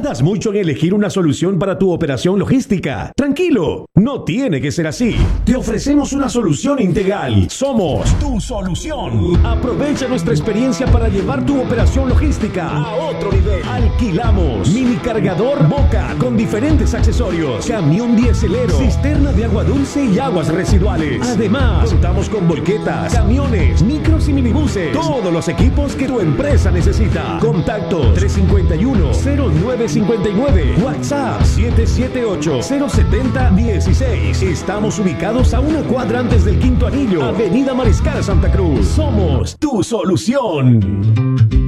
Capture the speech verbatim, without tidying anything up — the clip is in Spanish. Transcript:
¿Tardas mucho en elegir una solución para tu operación logística? Tranquilo, no tiene que ser así. Te ofrecemos una solución integral. Somos tu solución. Aprovecha nuestra experiencia para llevar tu operación logística a otro nivel. Alquilamos mini cargador Boca con diferentes accesorios, camión dieselero, cisterna de agua dulce y aguas residuales. Además, contamos con volquetas, camiones, micros y minibuses. Todos los equipos que tu empresa necesita. Contactos tres cinco uno, cero nueve cinco nueve, WhatsApp siete siete ocho, cero siete cero uno seis. Estamos ubicados a una cuadra antes del Quinto Anillo, Avenida Mariscal Santa Cruz. Somos tu solución.